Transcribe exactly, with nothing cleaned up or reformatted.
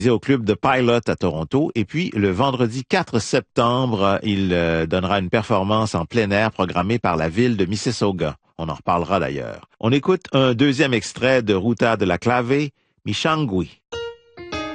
au club de Pilot à Toronto. Et puis, le vendredi quatre septembre, il euh, donnera une performance en plein air programmée par la ville de Mississauga. On en reparlera d'ailleurs. On écoute un deuxième extrait de Ruta de la Clave, Mishangui.